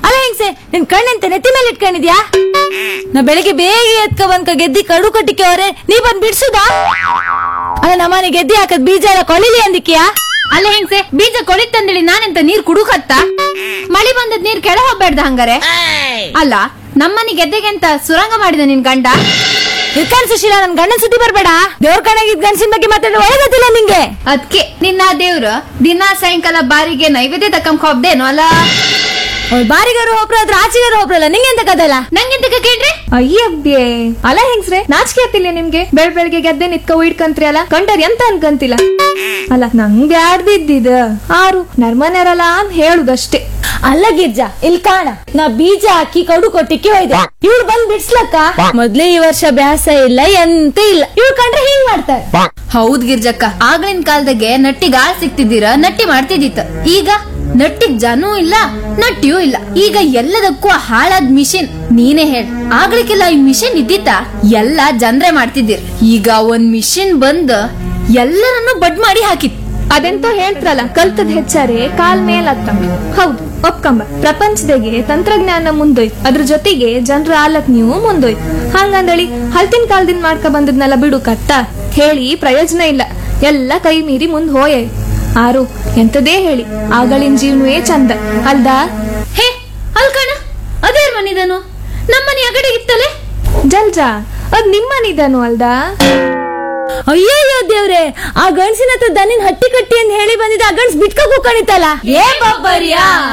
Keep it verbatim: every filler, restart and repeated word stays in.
ಅಲ್ಲ ಹೆಂಗ್ಸೆ, ನಿನ್ ಕಣ್ಣಂತೆ ನೆತ್ತಿ ಮೇಲೆ ಇಟ್ಕೊಂಡಿದ್ಯಾ? ನಾ ಬೆಳಿಗ್ಗೆ ಬೇಗ ಎತ್ಕ ಬಂದ್ಕ ಗೆದ್ದಿ ಕಡು ಕಟ್ಟಿಕೆ ಅವ್ರೆ, ನೀ ಬಂದ್ ಬಿಡ್ಸುದಾ? ಅಲ್ಲ ನಮ್ಮನೆ ಗೆದ್ದಿ ಹಾಕದ್ ಬೀಜ ಎಲ್ಲ ಕೊಳಿಲಿ ಅಂದಿಕ್ಯಾ? ಅಲ್ಲ ಹೆಂಗ್ಸೆ, ಬೀಜ ಕೊಳಿತಂದೇಳಿ ನಾನೆಂತ ನೀರ್ ಕುಡುಕತ್ತ? ಮಳಿ ಬಂದದ್ ನೀರ್ ಕೆಳ ಹೋಗ್ಬೇಡ್ದ ಹಂಗಾರೆ? ಅಲ್ಲ ನಮ್ಮನೆ ಗೆದ್ದೆಗೆ ಅಂತ ಸುರಂಗ ಮಾಡಿದ ನಿನ್ ಗಂಡ? ಇರ್ಕಾನ್ ಸುಶೀಲಾ, ನನ್ ಗಂಡನ್ ಸುದ್ದಿ ಬರ್ಬೇಡ. ದೇವ್ರ ಕಣಗಿದ್ ಗಂಡಸಿನ ಬಗ್ಗೆ ಮಾತಾಡೋ ಒಳಗತ್ತಿಲ್ಲ ನಿಂಗೆ. ಅದ್ಕೆ ನಿನ್ನ ದೇವ್ರು ದಿನಾ ಸಾಯಂಕಾಲ ಬಾರಿಗೆ ನೈವೇದ್ಯ ತಕ್ಕಂಕ ಹೋಗ್ದೇನೋ ಅಲ್ಲ? ಬಾರಿಗಾರು ಒಬ್ರು ಅದ್ರ ಆಚೆಗಾರು ಒಬ್ರಲ್ಲ, ನಿಂಗೆ ಎಂತ ಕದಲ್ಲ? ನಂಗೆಂತ ಕೇಳ್ರಿ? ಅಯ್ಯಬ್ಯೆ, ಅಲ್ಲ ಹೆಂಗ್ಸ್ರೆ, ನಾಚಿಕೆ ಆತಿಲ್ಲ ನಿಮ್ಗೆ? ಬೆಳ್ ಬೆಳಗ್ಗೆ ಗೆದ್ದೆ ನಿತ್ಕ ಇಟ್ಕಂತ್ರಿ ಅಲ್ಲ, ಕಂಡರ್ ಎಂತ ಅನ್ಕಂತಿಲ್ಲ. ಅಲ್ಲ ನಂಗ್ ಬ್ಯಾಡ್ದಿದ್ದಿದ ಆರು ನರ್ಮನೆರಲ್ಲ ಅಂತ ಹೇಳುದಷ್ಟೇ. ಅಲ್ಲ ಗಿರ್ಜಾ, ಇಲ್ಲಿ ಕಾಣ, ನಾ ಬೀಜ ಹಾಕಿ ಕಡು ಕೊಟ್ಟಿಕ್ಕೆ ಹೋಯ್ದೆ, ಇವ್ರು ಬಂದ್ ಬಿಡ್ಸ್ಲಕ್ಕ. ಮೊದ್ಲೇ ಈ ವರ್ಷ ಬ್ಯಾಸ ಇಲ್ಲ ಎಂತ ಇಲ್ಲ, ಇವ್ರು ಕಂಡ್ರೆ ಹಿಂಗ್ ಮಾಡ್ತಾರೆ. ಹೌದ್ ಗಿರ್ಜಕ್ಕ, ಆಗ್ಲಿನ ಕಾಲದಾಗೆ ನಟ್ಟಿಗ್ ಆಳ್ ಸಿಕ್ತಿದ್ದೀರ, ನಟ್ಟಿ ಮಾಡ್ತಿದ್ದಿತ್ತ. ಈಗ ನಟ್ಟಿಗ್ ಜನೂ ಇಲ್ಲ, ನಟ್ಟಿಯೂ ಇಲ್ಲ. ಈಗ ಎಲ್ಲದಕ್ಕೂ ಹಾಳಾದ್ ಮಿಷಿನ್. ನೀನೇ ಹೇಳ, ಆಗ್ಲಿಕ್ಕೆಲ್ಲ ಈ ಮಿಷಿನ್ ಇದ್ದಿತ್ತ? ಎಲ್ಲ ಜನ್ರೆ ಮಾಡ್ತಿದ್ದೀರ್. ಈಗ ಒಂದ್ ಮಿಷಿನ್ ಬಂದ್ ಎಲ್ಲರನ್ನು ಬಡ್ ಮಾಡಿ ಹಾಕಿತ್. ಅದೆಂತೋ ಹೇಳ್ತಾರಲ್ಲ, ಕಲ್ತದ್ ಹೆಚ್ಚಾರೆ ಕಾಲ್ ಮೇಲ್ ಹತ್ತಂಬ. ಹೌದು, ಒಪ್ಕಂಬ. ಪ್ರಪಂಚದಾಗೆ ತಂತ್ರಜ್ಞಾನ ಮುಂದೋಯ್ತು, ಅದ್ರ ಜೊತೆಗೆ ಜನರ ಆಲಕ್ ನೀವು ಮುಂದೋಯ್ತು. ಹಂಗಂದಳಿ ಹಲ್ತಿನ ಕಾಲದಿಂದ ಮಾಡ್ಕ ಬಂದದ್ನೆಲ್ಲ ಬಿಡು ಕತ್ತ ಹೇಳಿ ಪ್ರಯೋಜನ ಇಲ್ಲ. ಎಲ್ಲ ಕೈ ಮೀರಿ ಮುಂದ್ ಹೋಯ. ಆರು ಎಂತದೇ ಹೇಳಿ, ಆಗಳಿನ ಜೀವನವೇ ಚಂದ ಅಲ್ದಾ? ಹೇ ಅಲ್ಕಣ, ಅದೇರ್ ಮನಿದನು? ನಮ್ಮನೆ ಅಗಡೆ ಇತ್ತಲೆ ಜಲ್ಜಾ, ಅದ್ ನಿಮ್ಮನಿದನು ಅಲ್ದಾ? ಅಯ್ಯಯ್ಯೋ ದೇವ್ರೆ, ಆ ಗಂಡ್ಸಿನ ಹತ್ರ ದನಿನ್ ಹಟ್ಟಿ ಕಟ್ಟಿ ಅಂತ ಹೇಳಿ ಬಂದಿದ್ದ ಆ ಗಂಡ್ಸ್ ಬಿಟ್ಕ ಕೂಕಣಿತಲ್ಲ. ಏ ಬಬ್ಬರಿಯಾ!